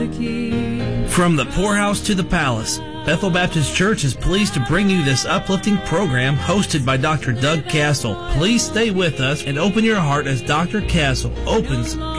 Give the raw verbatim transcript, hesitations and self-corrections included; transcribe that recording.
the key. From the poorhouse to the palace, Bethel Baptist Church is pleased to bring you this uplifting program hosted by Doctor Doug Castle. Please stay with us and open your heart as Doctor Castle opens